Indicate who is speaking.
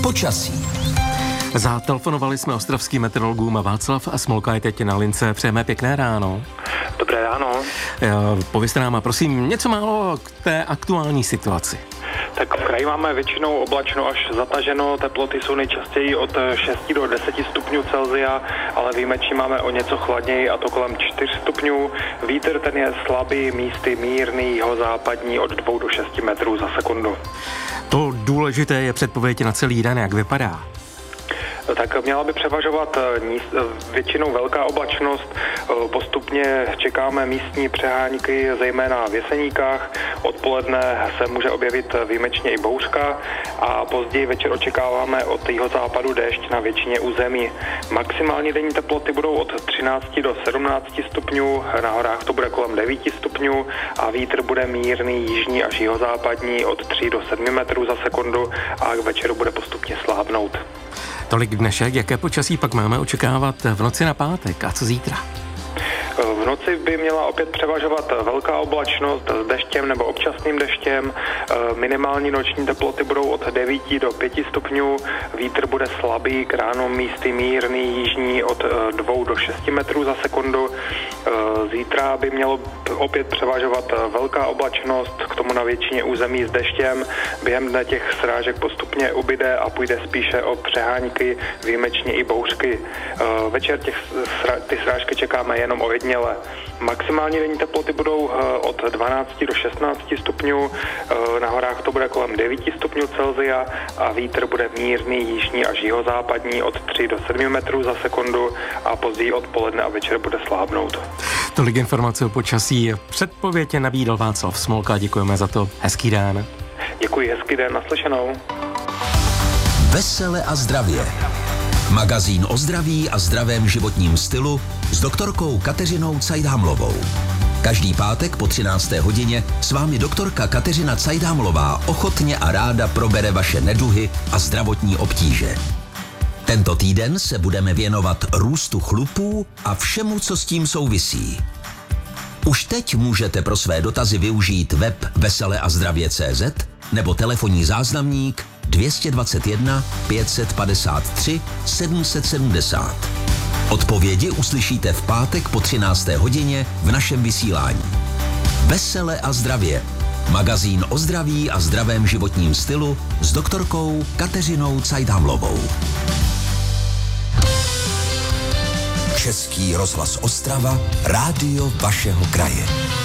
Speaker 1: Počasí.
Speaker 2: Zatelefonovali jsme ostravským meteorologům. Václav a Smolka je teď na lince. Přejeme pěkné ráno.
Speaker 3: Dobré ráno.
Speaker 2: Povězte nám, prosím, něco málo k té aktuální situaci.
Speaker 3: Tak v kraji máme většinou oblačno až zataženo, teploty jsou nejčastěji od 6 do 10 stupňů Celsia, ale výjimečně máme o něco chladněji, a to kolem 4 stupňů. Vítr ten je slabý, místy mírný, jihozápadní od 2 do 6 metrů za sekundu.
Speaker 2: To důležité je předpověď na celý den, jak vypadá.
Speaker 3: Tak měla by převažovat většinou velká oblačnost, postupně čekáme místní přehánky, zejména v Jeseníkách, odpoledne se může objevit výjimečně i bouřka a později večer očekáváme od jihozápadu déšť na většině území. Maximální denní teploty budou od 13 do 17 stupňů, na horách to bude kolem 9 stupňů a vítr bude mírný jižní až jihozápadní od 3 do 7 metrů za sekundu a k večeru bude postupně slábnout.
Speaker 2: Tolik dnešek, jaké počasí pak máme očekávat v noci na pátek a co zítra?
Speaker 3: V noci by měla opět převažovat velká oblačnost s deštěm nebo občasným deštěm. Minimální noční teploty budou od 9 do 5 stupňů. Vítr bude slabý, k ránu místy mírný, jižní od 2 do 6 metrů za sekundu. Zítra by mělo opět převažovat velká oblačnost, k tomu na většině území s deštěm. Během dne těch srážek postupně ubyde a půjde spíše o přehánky, výjimečně i bouřky. Večer ty srážky čekáme jenom ojediněle. Maximální denní teploty budou od 12 do 16 stupňů, na horách to bude kolem 9 stupňů Celsia a vítr bude mírný, jižní až jihozápadní od 3 do 7 metrů za sekundu a později odpoledne a večer bude slábnout.
Speaker 2: Tolik informace o počasí. Předpověď nabídl Václav Smolka, děkujeme za to. Hezký den.
Speaker 3: Děkuji, hezký den, naslyšenou.
Speaker 1: Vesele a zdravě. Magazín o zdraví a zdravém životním stylu s doktorkou Kateřinou Cajdhamlovou. Každý pátek po 13. hodině s vámi doktorka Kateřina Cajdhamlová ochotně a ráda probere vaše neduhy a zdravotní obtíže. Tento týden se budeme věnovat růstu chlupů a všemu, co s tím souvisí. Už teď můžete pro své dotazy využít web veseleazdravě.cz nebo telefonní záznamník 221 553 770. Odpovědi uslyšíte v pátek po 13. hodině v našem vysílání. Vesele a zdravě. Magazín o zdraví a zdravém životním stylu s doktorkou Kateřinou Cajdhamlovou. Český rozhlas Ostrava, rádio vašeho kraje.